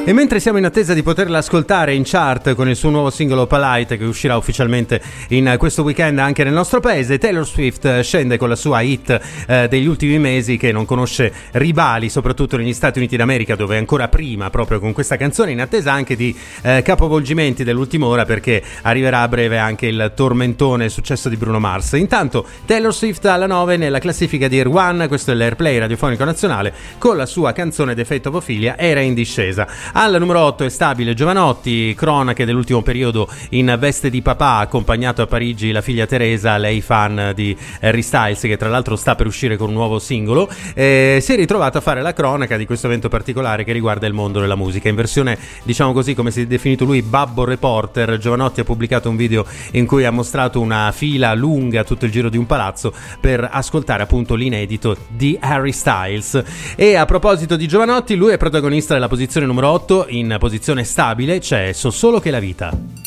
E mentre siamo in attesa di poterla ascoltare in chart con il suo nuovo singolo Polite, che uscirà ufficialmente in questo weekend anche nel nostro paese, Taylor Swift scende con la sua hit degli ultimi mesi, che non conosce rivali, soprattutto negli Stati Uniti d'America, dove ancora prima, proprio con questa canzone, in attesa anche di capovolgimenti dell'ultima ora, perché arriverà a breve anche il tormentone successo di Bruno Mars. Intanto Taylor Swift alla 9 nella classifica di Air One, questo è l'Airplay radiofonico nazionale, con la sua canzone The Fate of Ophelia, era in discesa. Al numero 8 è stabile Giovanotti, cronache dell'ultimo periodo in veste di papà, accompagnato a Parigi la figlia Teresa, lei fan di Harry Styles, che tra l'altro sta per uscire con un nuovo singolo. Si è ritrovato a fare la cronaca di questo evento particolare che riguarda il mondo della musica. In versione, diciamo così, come si è definito lui, babbo reporter, Giovanotti ha pubblicato un video in cui ha mostrato una fila lunga, tutto il giro di un palazzo, per ascoltare appunto l'inedito di Harry Styles. E a proposito di Giovanotti, lui è protagonista della posizione numero 8. In posizione stabile c'è So solo che la vita.